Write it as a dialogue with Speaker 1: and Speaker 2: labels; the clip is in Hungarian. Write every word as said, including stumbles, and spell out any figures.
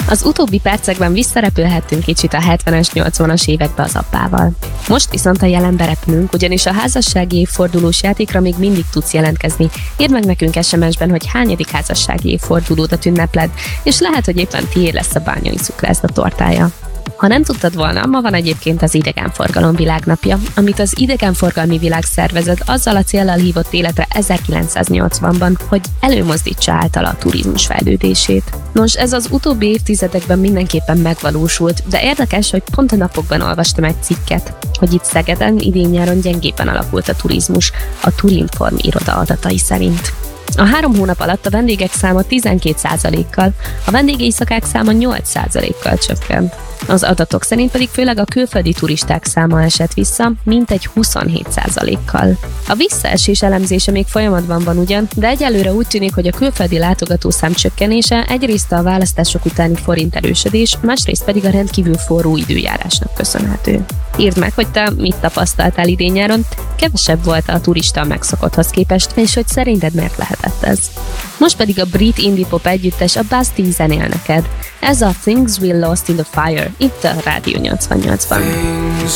Speaker 1: Az utóbbi percekben visszarepülhettünk kicsit a hetvenes, nyolcvanas évekbe az appával. Most viszont a jelenbe repülünk, ugyanis a házassági évfordulós játékra még mindig tudsz jelentkezni. Írd meg nekünk es em es-ben, hogy hányadik házassági évfordulódat ünnepled, és lehet, hogy éppen tiéd lesz a bányai cukrászda tortája. Ha nem tudtad volna, ma van egyébként az Idegenforgalom világnapja, amit az Idegenforgalmi Világszervezet azzal a céllal hívott életre ezerkilencszáznyolcvanban, hogy előmozdítsa általa a turizmus fejlődését. Nos, ez az utóbbi évtizedekben mindenképpen megvalósult, de érdekes, hogy pont a napokban olvastam egy cikket, hogy itt Szegeden idén-nyáron gyengében alakult a turizmus, a Turinform iroda adatai szerint. A három hónap alatt a vendégek száma tizenkét százalékkal, a vendégéjszakák száma nyolc százalékkal csökkent. Az adatok szerint pedig főleg a külföldi turisták száma esett vissza, mintegy huszonhét százalékkal. A visszaesés elemzése még folyamatban van ugyan, de egyelőre úgy tűnik, hogy a külföldi látogatószám csökkenése egyrészt a választások utáni forint erősödés, másrészt pedig a rendkívül forró időjárásnak köszönhető. Írd meg, hogy te mit tapasztaltál idén-nyáron, kevesebb volt a turista a megszokotthoz képest, és hogy szerinted miért lehetett ez. Most pedig a brit indie pop együttes a Bastille zenél neked. Ez a Things We Lost in the Fire, itt a Rádió nyolcvannyolcban.
Speaker 2: Things